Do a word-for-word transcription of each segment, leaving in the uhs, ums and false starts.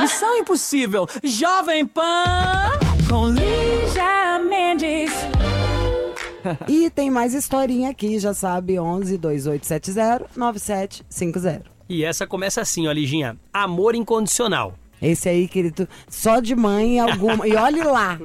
Missão Impossível, Jovem Pan, com Lígia Mendes. E tem mais historinha aqui, já sabe, onze, dois oito sete zero, nove sete cinco zero. E essa começa assim, ó, Liginha. Amor incondicional. Esse aí, querido, só de mãe alguma. E olhe lá.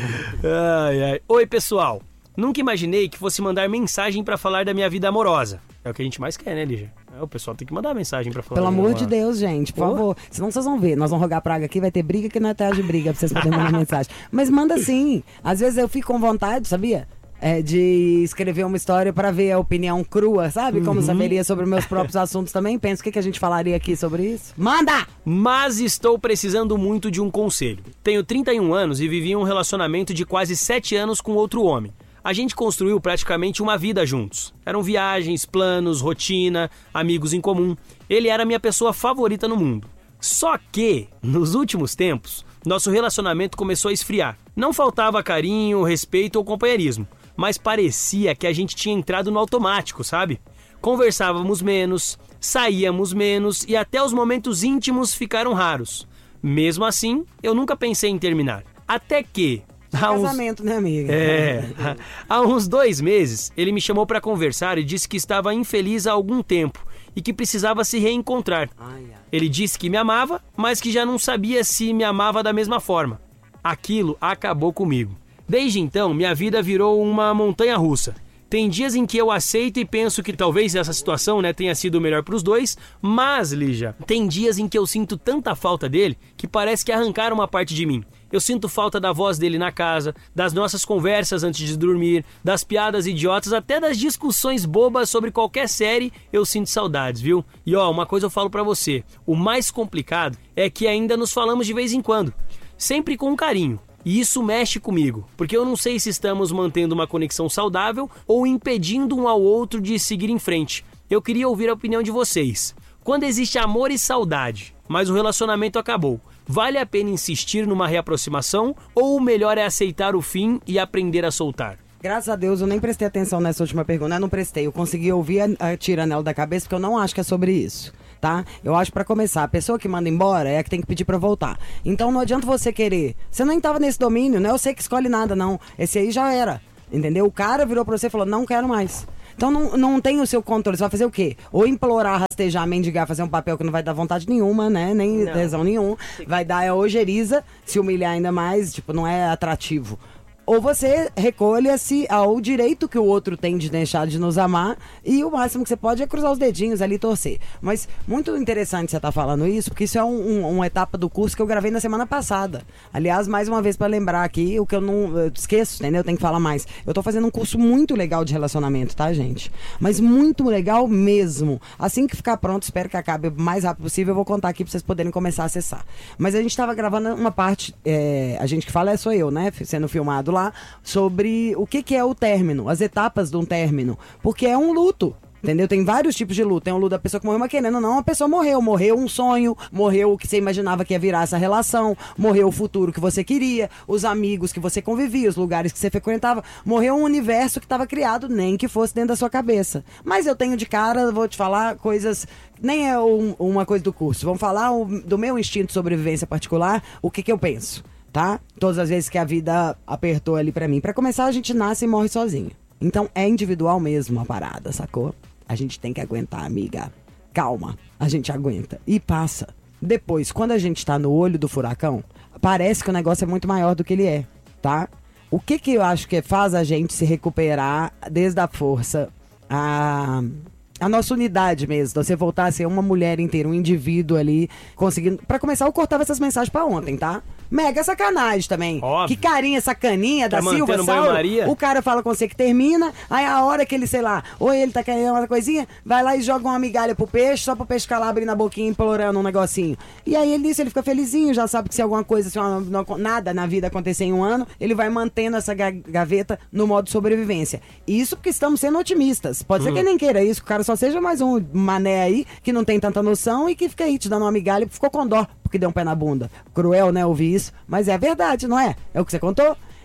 Ai, ai. Oi, pessoal. Nunca imaginei que fosse mandar mensagem pra falar da minha vida amorosa. É o que a gente mais quer, né, Lígia? É, o pessoal tem que mandar mensagem pra falar. Pelo amor de amorosa. Deus, gente, por Pô. favor. Senão vocês vão ver. Nós vamos rogar praga aqui, vai ter briga que não é atrás de briga pra vocês poderem mandar mensagem. Mas manda sim. Às vezes eu fico com vontade, sabia? É, de escrever uma história pra ver a opinião crua, sabe? Como Uhum. saberia sobre meus próprios assuntos também. Pensa o que, que a gente falaria aqui sobre isso. Manda! Mas estou precisando muito de um conselho. Tenho trinta e um anos e vivi um relacionamento de quase sete anos com outro homem. A gente construiu praticamente uma vida juntos. Eram viagens, planos, rotina, amigos em comum. Ele era a minha pessoa favorita no mundo. Só que, nos últimos tempos, nosso relacionamento começou a esfriar. Não faltava carinho, respeito ou companheirismo, mas parecia que a gente tinha entrado no automático, sabe? Conversávamos menos, saíamos menos e até os momentos íntimos ficaram raros. Mesmo assim, eu nunca pensei em terminar. Até que... há uns... Casamento, né, amiga? É. Há uns dois meses, ele me chamou para conversar e disse que estava infeliz há algum tempo e que precisava se reencontrar. Ai, ai. Ele disse que me amava, mas que já não sabia se me amava da mesma forma. Aquilo acabou comigo. Desde então, minha vida virou uma montanha-russa. Tem dias em que eu aceito e penso que talvez essa situação, né, tenha sido melhor para os dois, mas, Lígia, tem dias em que eu sinto tanta falta dele que parece que arrancaram uma parte de mim. Eu sinto falta da voz dele na casa, das nossas conversas antes de dormir, das piadas idiotas, até das discussões bobas sobre qualquer série, eu sinto saudades, viu? E ó, uma coisa eu falo pra você, o mais complicado é que ainda nos falamos de vez em quando, sempre com carinho. E isso mexe comigo, porque eu não sei se estamos mantendo uma conexão saudável ou impedindo um ao outro de seguir em frente. Eu queria ouvir a opinião de vocês. Quando existe amor e saudade, mas o relacionamento acabou, vale a pena insistir numa reaproximação ou o melhor é aceitar o fim e aprender a soltar? Graças a Deus eu nem prestei atenção nessa última pergunta, eu não prestei, eu consegui ouvir a, a tiranela da cabeça porque eu não acho que é sobre isso, tá? Eu acho pra começar, a pessoa que manda embora é a que tem que pedir pra voltar. Então não adianta você querer, você nem tava nesse domínio, não é você que escolhe nada não, esse aí já era, entendeu? O cara virou pra você e falou, não quero mais. Então não, não tem o seu controle, você vai fazer o quê? Ou implorar, rastejar, mendigar, fazer um papel que não vai dar vontade nenhuma, né? Nem Não. tesão nenhum. Vai dar a ojeriza, se humilhar ainda mais, tipo, não é atrativo. Ou você recolha-se ao direito que o outro tem de deixar de nos amar e o máximo que você pode é cruzar os dedinhos ali e torcer. Mas muito interessante você estar falando isso, porque isso é um, um, uma etapa do curso que eu gravei na semana passada. Aliás, mais uma vez para lembrar aqui, o que eu não eu esqueço, entendeu? Eu tenho que falar mais. Eu tô fazendo um curso muito legal de relacionamento, tá, gente? Mas muito legal mesmo. Assim que ficar pronto, espero que acabe o mais rápido possível, eu vou contar aqui pra vocês poderem começar a acessar. Mas a gente tava gravando uma parte, é, a gente que fala é sou eu, né? Sendo filmado lá. Sobre o que, que é o término, as etapas de um término, porque é um luto, entendeu? Tem vários tipos de luto, tem um luto da pessoa que morreu, mas querendo ou não, a pessoa morreu, morreu um sonho, morreu o que você imaginava que ia virar essa relação, morreu o futuro que você queria, os amigos que você convivia, os lugares que você frequentava, morreu um universo que estava criado, nem que fosse dentro da sua cabeça. Mas eu tenho de cara, vou te falar coisas, nem é um, uma coisa do curso, vamos falar o, do meu instinto de sobrevivência particular, o que que eu penso. Tá? Todas as vezes que a vida apertou ali pra mim. Pra começar, a gente nasce e morre sozinho. Então é individual mesmo a parada, sacou? A gente tem que aguentar, amiga. Calma, a gente aguenta. E passa. Depois, quando a gente tá no olho do furacão, parece que o negócio é muito maior do que ele é, tá? O que que eu acho que faz a gente se recuperar desde a força, a... a nossa unidade mesmo, você voltar a ser uma mulher inteira, um indivíduo ali, conseguindo... Pra começar, eu cortava essas mensagens pra ontem, tá? Mega sacanagem também. Óbvio. Que carinha sacaninha da Tá Silva mantendo Sauro. banho-maria? O cara fala com você que termina, aí a hora que ele, sei lá, ou ele tá querendo uma coisinha, vai lá e joga uma migalha pro peixe, só pro peixe ficar lá abrindo a boquinha, implorando um negocinho. E aí ele disse, ele fica felizinho, já sabe que se alguma coisa, se uma, não, nada na vida acontecer em um ano, ele vai mantendo essa ga- gaveta no modo sobrevivência. Isso porque estamos sendo otimistas. Pode ser que ele nem queira isso, que o cara só seja mais um mané aí, que não tem tanta noção e que fica aí te dando uma migalha e ficou com dó, porque deu um pé na bunda. Cruel, né, ouvir isso, mas é verdade, não é? É o que você contou?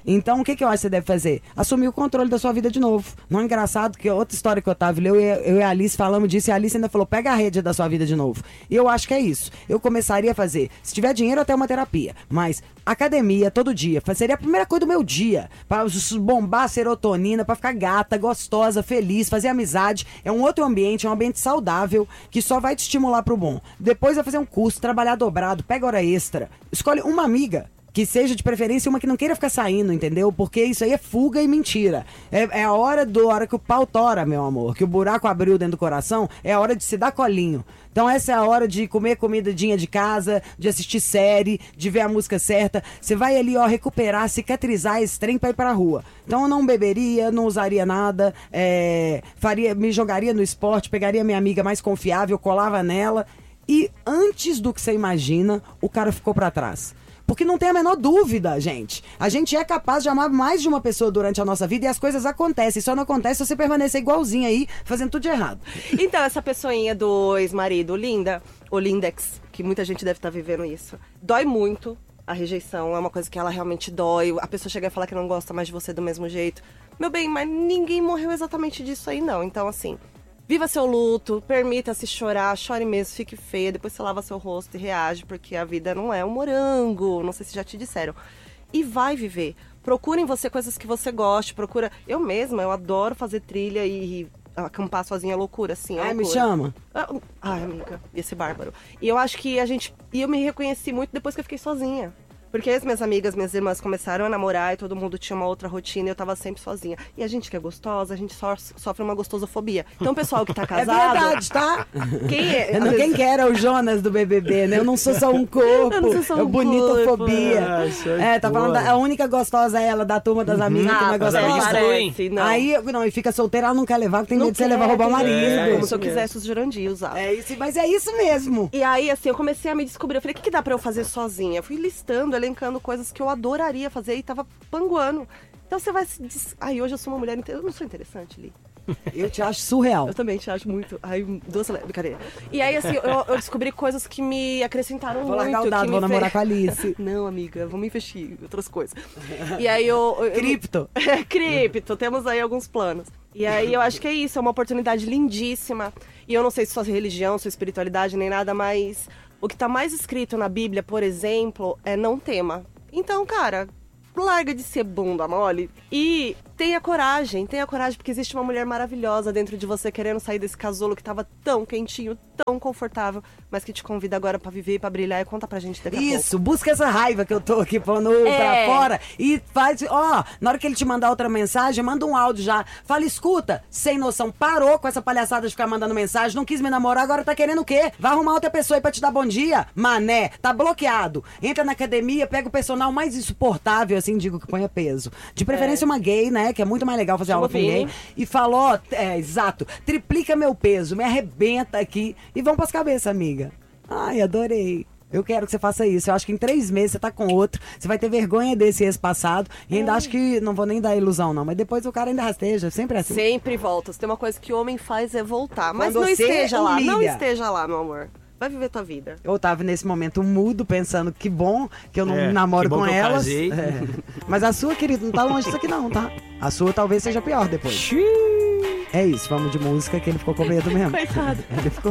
Então, o que, que eu acho que você deve fazer? Assumir o controle da sua vida de novo. Não é engraçado que outra história que o Otávio leu, eu, eu e a Alice falamos disso, e a Alice ainda falou, pega a rede da sua vida de novo. E eu acho que é isso. Eu começaria a fazer, se tiver dinheiro, até uma terapia. Mas academia, todo dia, seria a primeira coisa do meu dia. Pra bombar a serotonina, pra ficar gata, gostosa, feliz, fazer amizade. É um outro ambiente, é um ambiente saudável, que só vai te estimular pro bom. Depois vai fazer um curso, trabalhar dobrado, pega hora extra. Escolhe uma amiga que seja de preferência uma que não queira ficar saindo, entendeu? Porque isso aí é fuga e mentira. É, é a hora do a hora que o pau tora, meu amor. Que o buraco abriu dentro do coração. É a hora de se dar colinho. Então essa é a hora de comer comidinha de casa, de assistir série, de ver a música certa. Você vai ali, ó, recuperar, cicatrizar esse trem pra ir pra rua. Então eu não beberia, não usaria nada, é, faria, me jogaria no esporte, pegaria minha amiga mais confiável, colava nela. E antes do que você imagina, o cara ficou pra trás. Porque não tem a menor dúvida, gente. A gente é capaz de amar mais de uma pessoa durante a nossa vida e as coisas acontecem. Só não acontece se você permanecer igualzinho aí, fazendo tudo de errado. Então, essa pessoinha do ex-marido, Linda, ou Lindex, que muita gente deve estar vivendo isso, dói muito a rejeição. É uma coisa que ela realmente dói. A pessoa chega e fala que não gosta mais de você do mesmo jeito. Meu bem, mas ninguém morreu exatamente disso aí, não. Então, assim... Viva seu luto, permita-se chorar, chore mesmo, fique feia, depois você lava seu rosto e reage, porque a vida não é um morango, não sei se já te disseram. E vai viver. Procura em você coisas que você goste, procura... Eu mesma, eu adoro fazer trilha e acampar sozinha é loucura, assim, é Ai, loucura. me chama. Ai, amiga, ia ser bárbaro. E eu acho que a gente... E eu me reconheci muito depois que eu fiquei sozinha. Porque as minhas amigas, minhas irmãs começaram a namorar e todo mundo tinha uma outra rotina e eu tava sempre sozinha. E a gente que é gostosa, a gente so- sofre uma gostosofobia. Então o pessoal que tá casado... É verdade, tá? Quem é? Eu não, quem quer é o Jonas do B B B, né? Eu não sou só um corpo. Eu não sou só um é bonitofobia. corpo. É, tá falando da, a única gostosa é ela, da turma das amigas, que não é mas aí gostosa. parece, não. Aí, não, e fica solteira, ela não quer levar, porque tem Não medo de você quer, levar roubar o tem marido. medo. É, Como isso se eu mesmo. quisesse os Jurandir usar. É isso, mas é isso mesmo. E aí, assim, eu comecei a me descobrir. Eu falei, o que, que dá pra eu fazer sozinha? Eu fui listando, elencando coisas que eu adoraria fazer e tava panguando. Então você vai se... Des... Ai, hoje eu sou uma mulher... Inte... Eu não sou interessante, Li. Eu te acho surreal. Eu também te acho muito... Ai, doce... Brincadeira. E aí, assim, eu, eu descobri coisas que me acrescentaram Vou muito. largar o dado, que vou me namorar fez- com a Alice. Não, amiga, vamos investir em outras coisas. E aí eu... eu... Cripto. É, cripto, temos aí alguns planos. E aí eu acho que é isso, é uma oportunidade lindíssima. E eu não sei se sua religião, sua espiritualidade, nem nada, mas o que tá mais escrito na Bíblia, por exemplo, é não tema. Então, cara, larga de ser bunda mole e tenha coragem, tenha coragem, porque existe uma mulher maravilhosa dentro de você querendo sair desse casulo que tava tão quentinho, tão confortável, mas que te convida agora pra viver, pra brilhar e conta pra gente daqui a pouco. Isso, busca essa raiva que eu tô aqui pondo É. pra fora e faz, ó, na hora que ele te mandar outra mensagem, manda um áudio já. Fala, escuta, sem noção, parou com essa palhaçada de ficar mandando mensagem, não quis me namorar, agora tá querendo o quê? Vai arrumar outra pessoa aí pra te dar bom dia? Mané, tá bloqueado. Entra na academia, pega o personal mais insuportável, assim, digo que ponha peso. De preferência uma gay, né, que é muito mais legal fazer Chama aula com Vini. gay. E falou, ó, é, exato, triplica meu peso, me arrebenta aqui e vão pras cabeças, amiga. Ai, adorei. Eu quero que você faça isso. Eu acho que em três meses você tá com outro. Você vai ter vergonha desse ex-passado. E ainda acho que... Não vou nem dar ilusão, não. Mas depois o cara ainda rasteja. Sempre assim. Sempre volta. Se tem uma coisa que o homem faz é voltar. Mas Quando não você esteja lá, não humilha. esteja lá, meu amor. Vai viver tua vida. Eu tava nesse momento mudo, pensando que bom que eu não É, namoro que bom com que eu elas. casei. É. Mas a sua, querido, não tá longe disso aqui não, tá? A sua talvez seja pior depois. É isso, vamos de música que ele ficou com medo mesmo. Coitado. Ele ficou